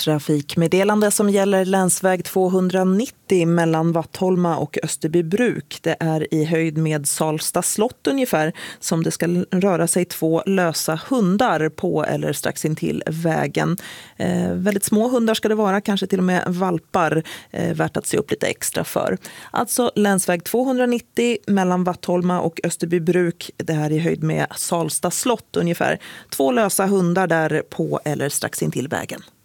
trafikmeddelande som gäller länsväg 290 mellan Vattholma och Österbybruk. Det är i höjd med Salsta slott ungefär som det ska röra sig 2 lösa hundar på eller strax intill vägen. Väldigt små hundar ska det vara, kanske till och med valpar, värt att se upp lite extra för. Alltså länsväg 290 mellan Vattholma och Österbybruk, det här i höjd med Salsta slott ungefär. 2 lösa hundar där på eller strax intill vägen.